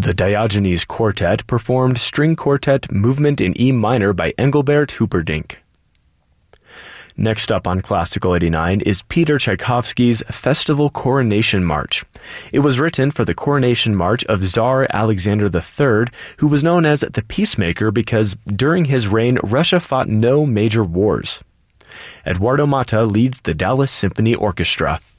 The Diogenes Quartet performed String Quartet Movement in E minor by Engelbert Humperdinck. Next up on Classical 89 is Peter Tchaikovsky's Festival Coronation March. It was written for the coronation march of Tsar Alexander III, who was known as the Peacemaker because during his reign Russia fought no major wars. Eduardo Mata leads the Dallas Symphony Orchestra.